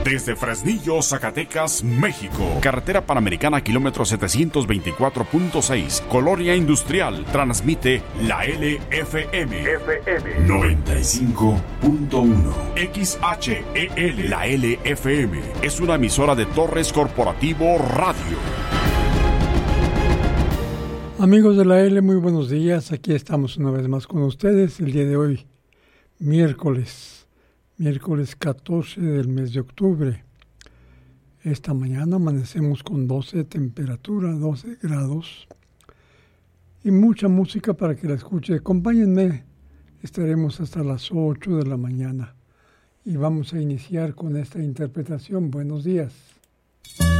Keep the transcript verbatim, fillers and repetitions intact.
Desde Fresnillo, Zacatecas, México. Carretera Panamericana, kilómetro setecientos veinticuatro punto seis. Colonia Industrial. Transmite la L F M. F M noventa y cinco punto uno. X H E L. La L F M es una emisora de Torres Corporativo Radio. Amigos de la L, muy buenos días. Aquí estamos una vez más con ustedes el día de hoy, miércoles, miércoles catorce del mes de octubre. Esta mañana amanecemos con doce de temperatura, doce grados y mucha música para que la escuche. Acompáñenme, estaremos hasta las ocho de la mañana y vamos a iniciar con esta interpretación. Buenos días.